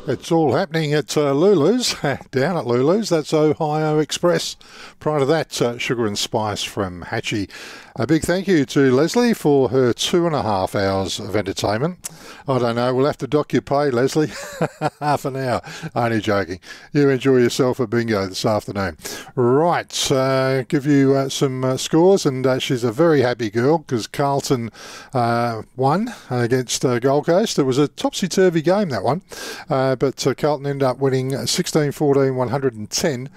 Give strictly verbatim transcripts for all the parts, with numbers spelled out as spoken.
It's all happening at uh, Lulu's, down at Lulu's. That's Ohio Express. Prior to that, uh, Sugar and Spice from Hatchie. A big thank you to Leslie for her two and a half hours of entertainment. I don't know, we'll have to dock your pay, Leslie. Half an hour. Only joking. You enjoy yourself at bingo this afternoon. Right, uh, give you uh, some uh, scores, and uh, she's a very happy girl because Carlton uh, won against uh, Gold Coast. It was a topsy-turvy game, that one. Uh, but uh, Carlton ended up winning sixteen fourteen, one hundred ten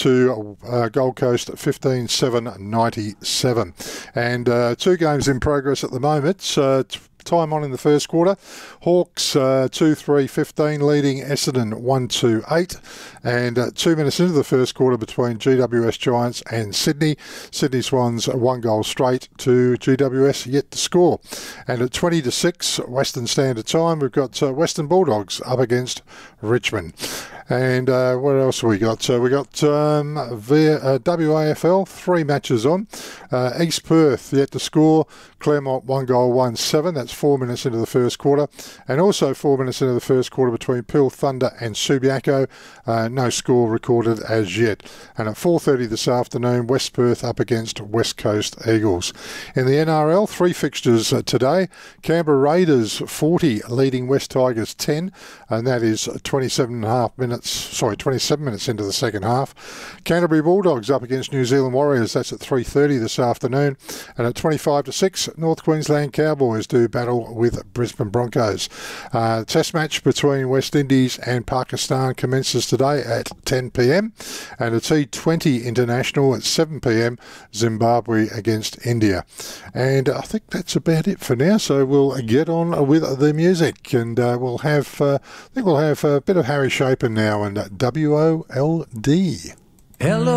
to uh, Gold Coast fifteen seven ninety-seven. And uh, two games in progress at the moment. Uh, t- time on in the first quarter. Hawks uh, two three fifteen leading Essendon one two eight. And uh, two minutes into the first quarter between G W S Giants and Sydney. Sydney Swans one goal straight to G W S yet to score. And at twenty to six Western Standard Time, we've got uh, Western Bulldogs up against Richmond. And uh, what else have we got? So we got um, v- uh, W A F L, three matches on. Uh, East Perth yet to score. Claremont one goal, one seven. That's four minutes into the first quarter. And also four minutes into the first quarter between Peel Thunder and Subiaco. Uh, no score recorded as yet. And at four thirty this afternoon, West Perth up against West Coast Eagles. In the N R L, three fixtures uh, today. Canberra Raiders forty leading West Tigers ten. And that is twenty-seven and a half minutes. Sorry, twenty-seven minutes into the second half. Canterbury Bulldogs up against New Zealand Warriors. That's at three thirty this afternoon. And at twenty-five to six, North Queensland Cowboys do battle with Brisbane Broncos. Uh, test match between West Indies and Pakistan commences today at ten p.m. And a T twenty international at seven p.m. Zimbabwe against India. And I think that's about it for now. So we'll get on with the music, and uh, we'll have uh, I think we'll have a bit of Harry Shapen now and W O L D. Hello.